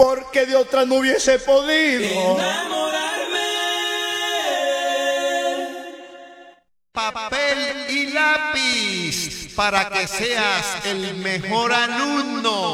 porque de otra no hubiese podido enamorarme. Papel y lápiz para que seas el mejor alumno.